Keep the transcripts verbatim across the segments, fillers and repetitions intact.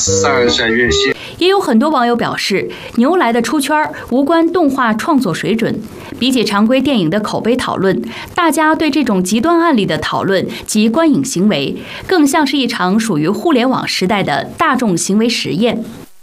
上下越线。 也有很多网友表示，牛来的出圈无关动画创作水准。比起常规电影的口碑讨论，大家对这种极端案例的讨论及观影行为，更像是一场属于互联网时代的大众行为实验。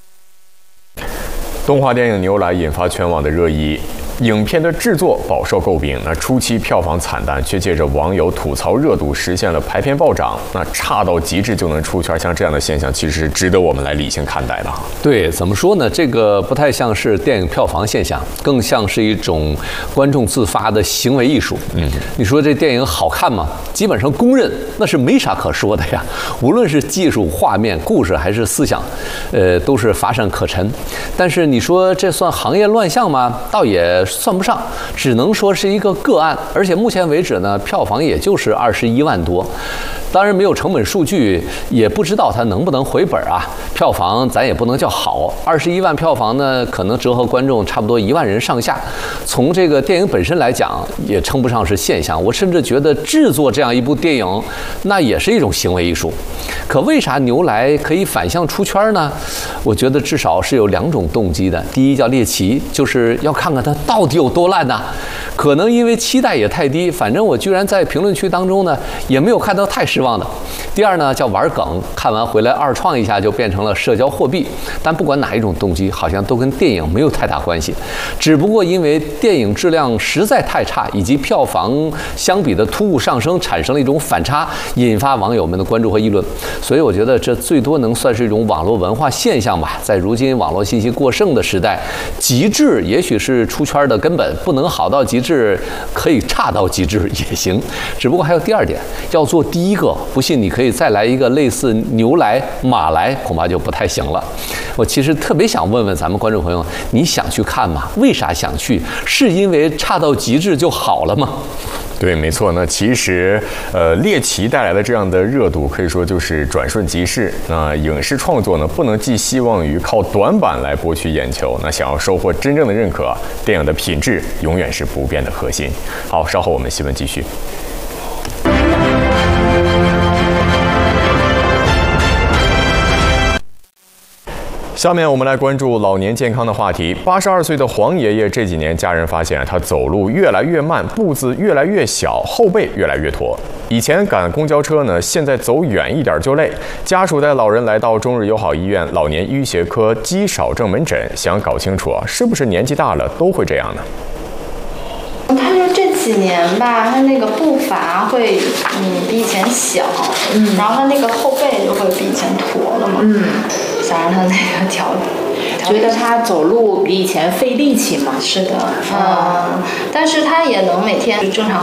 动画电影《牛来》引发全网的热议。影片的制作饱受诟病，那初期票房惨淡，却借着网友吐槽热度实现了排片暴涨。那差到极致就能出圈，像这样的现象，其实是值得我们来理性看待的。 对，怎么说呢？这个不太像是电影票房现象，更像是一种观众自发的行为艺术。嗯，你说这电影好看吗？基本上公认那是没啥可说的呀。无论是技术、画面、故事还是思想，呃，都是乏善可陈。但是你说这算行业乱象吗？倒也算不上，只能说是一个个案。而且目前为止呢，票房也就是二十一万多。当然没有成本数据，也不知道它能不能回本啊。票房咱也不能叫好，二十一万票房呢，可能折合观众差不多一万人上下。从这个电影本身来讲，也称不上是现象。我甚至觉得制作这样一部电影，那也是一种行为艺术。可为啥牛来可以反向出圈呢？我觉得至少是有两种动机的。第一叫猎奇，就是要看看它到底有多烂呐。可能因为期待也太低，反正我居然在评论区当中呢，也没有看到太失望的。第二呢，叫玩梗，看完回来二创一下就变成了社交货币。但不管哪一种动机，好像都跟电影没有太大关系，只不过因为电影质量实在太差，以及票房相比的突兀上升，产生了一种反差，引发网友们的关注和议论。所以我觉得这最多能算是一种网络文化现象吧。在如今网络信息过剩的时代，极致也许是出圈的根本，不能好到极致，可以差到极致也行。只不过还有第二点，要做第一个，不信你可以再来一个类似牛来马来，恐怕就不太行了。我其实特别想问问咱们观众朋友，你想去看吗？为啥想去？是因为差到极致就好了吗？ 对，没错。那其实，呃，猎奇带来的这样的热度，可以说就是转瞬即逝。那影视创作呢，不能寄希望于靠短板来博取眼球。那想要收获真正的认可，电影的品质永远是不变的核心。好，稍后我们新闻继续。下面我们来关注老年健康的话题。八十二岁的黄爷爷这几年，家人发现他走路越来越慢，步子越来越小，后背越来越驼。以前赶公交车呢，现在走远一点就累。家属带老人来到中日友好医院老年医学科肌少症门诊，想搞清楚啊，是不是年纪大了都会这样呢？ 他说这几年吧，他那个步伐会嗯比以前小，嗯，然后他那个后背就会比以前驼了嘛，嗯，想让他那个调， 觉得他走路比以前费力气嘛。 是的，嗯，但是他也能每天正常